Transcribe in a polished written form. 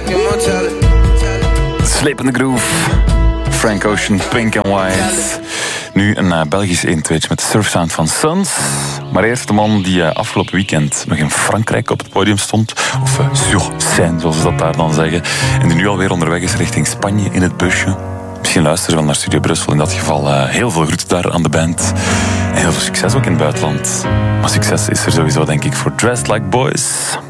Slepende groove. Frank Ocean, Pink and White. Nu een Belgisch 1-2'tje met de surfsound van Sons. Maar eerst de man die afgelopen weekend nog in Frankrijk op het podium stond. Of sur scène, zoals ze dat daar dan zeggen. En die nu alweer onderweg is richting Spanje in het busje. Misschien luisteren ze wel naar Studio Brussel. In dat geval heel veel groeten daar aan de band. En heel veel succes ook in het buitenland. Maar succes is er sowieso, denk ik, voor Dressed Like Boys.